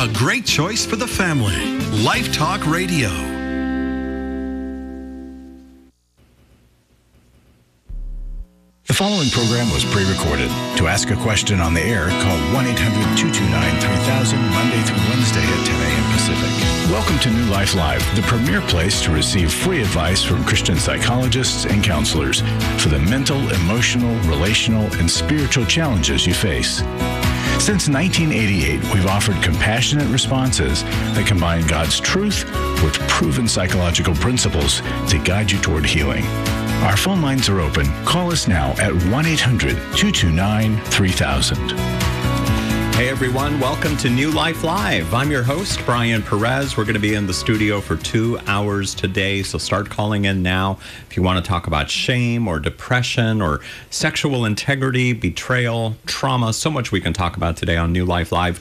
A great choice for the family. Life Talk Radio. The following program was pre-recorded. To ask a question on the air, call 1-800-229-3000 Monday through Wednesday at 10 a.m. Pacific. Welcome to New Life Live, the premier place to receive free advice from Christian psychologists and counselors for the mental, emotional, relational, and spiritual challenges you face. Since 1988, we've offered compassionate responses that combine God's truth with proven psychological principles to guide you toward healing. Our phone lines are open. Call us now at 1-800-229-3000. Hey everyone, welcome to New Life Live. I'm your host, Brian Perez. We're going to be in the studio for 2 hours today, so start calling in now if you want to talk about shame or depression or sexual integrity, betrayal, trauma. So much we can talk about today on New Life Live.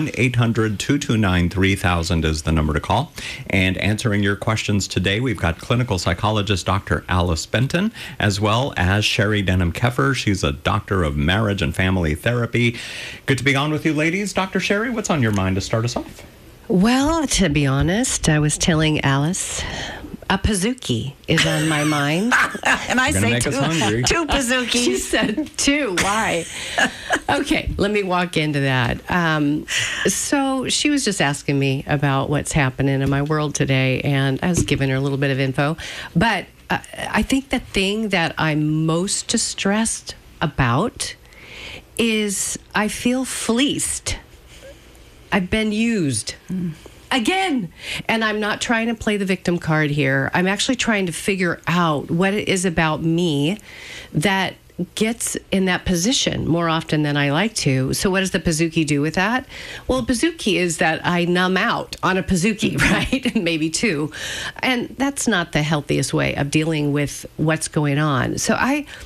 1-800-229-3000 is the number to call. And answering your questions today, we've got clinical psychologist Dr. Alice Benton, as well as Sherry Denham-Keffer. She's a doctor of marriage and family therapy. Good to be on with you, ladies. Dr. Sherry, what's on your mind to start us off? Well, to be honest, I was telling Alice, a Pizookie is on my mind. And I say two Pizookies. She said two. Why? Okay, let me walk into that. So she was just asking me about what's happening in my world today, and I was giving her a little bit of info. But I think the thing that I'm most distressed about is I feel fleeced. I've been used again. And I'm not trying to play the victim card here. I'm actually trying to figure out what it is about me that gets in that position more often than I like to. So what does the Pizookie do with that? Well, a Pizookie is that I numb out on a Pizookie, right? And maybe two. And that's not the healthiest way of dealing with what's going on. So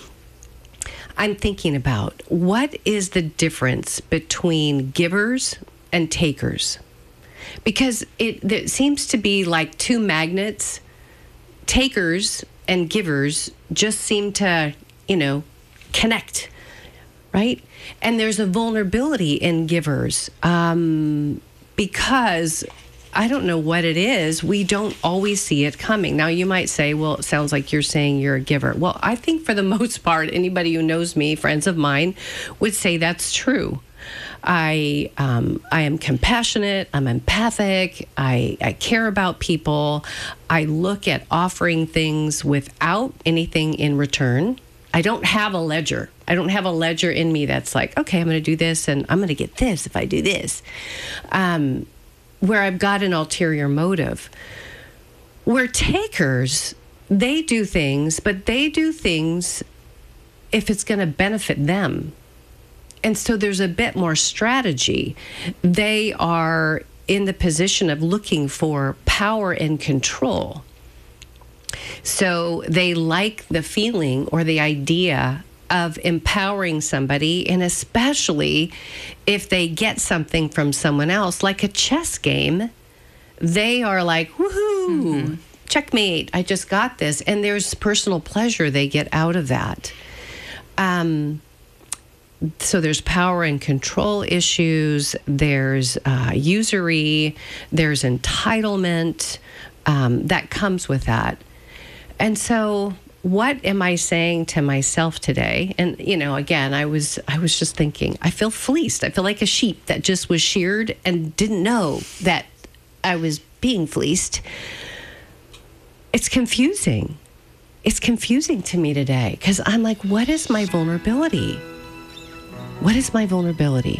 I'm thinking about what is the difference between givers and takers? Because it seems to be like two magnets. Takers and givers just seem to, connect, right? And there's a vulnerability in givers because I don't know what it is. We don't always see it coming. Now, you might say, well, it sounds like you're saying you're a giver. Well, I think for the most part, anybody who knows me, friends of mine, would say that's true. I am compassionate. I'm empathic. I care about people. I look at offering things without anything in return. I don't have a ledger. I don't have a ledger in me that's like, okay, I'm going to do this and I'm going to get this if I do this. Where I've got an ulterior motive. Where takers, they do things, but they do things if it's going to benefit them. And so there's a bit more strategy. They are in the position of looking for power and control. So they like the feeling or the idea of empowering somebody, and especially if they get something from someone else, like a chess game, they are like, woohoo, checkmate, I just got this. And there's personal pleasure they get out of that. So there's power and control issues, there's usury, there's entitlement that comes with that. And so what am I saying to myself today? And, again, I was just thinking, I feel fleeced. I feel like a sheep that just was sheared and didn't know that I was being fleeced. It's confusing. It's confusing to me today because I'm like, what is my vulnerability? What is my vulnerability?